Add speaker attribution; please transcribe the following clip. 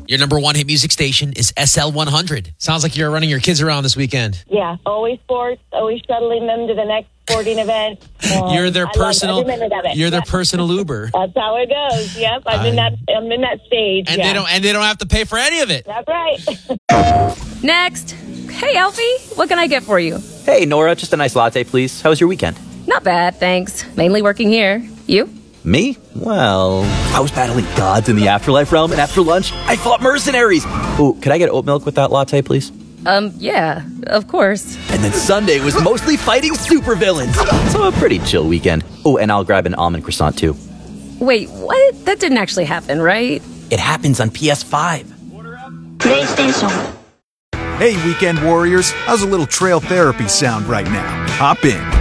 Speaker 1: Your number one hit music station is SL100. Sounds like you're running your kids around this weekend.
Speaker 2: Yeah, always sports, always shuttling them to the next sporting event.
Speaker 1: You're their personal.
Speaker 2: Every minute of it.
Speaker 1: You're their personal Uber.
Speaker 2: That's how it goes. Yep, I'm in that stage.
Speaker 1: And they don't have to pay for any of it.
Speaker 2: That's right.
Speaker 3: Next. Hey, Alfie, what can I get for you?
Speaker 4: Hey, Nora, just a nice latte, please. How was your weekend?
Speaker 3: Not bad, thanks. Mainly working here. You?
Speaker 4: Me? Well, I was battling gods in the afterlife realm, and after lunch, I fought mercenaries. Oh, could I get oat milk with that latte, please?
Speaker 3: Yeah, of course.
Speaker 4: And then Sunday was mostly fighting supervillains. So a pretty chill weekend. Oh, and I'll grab an almond croissant, too.
Speaker 3: Wait, what? That didn't actually happen, right?
Speaker 4: It happens on PS5.
Speaker 5: PlayStation.
Speaker 6: Hey, Weekend Warriors, how's a little trail therapy sound right now? Hop in.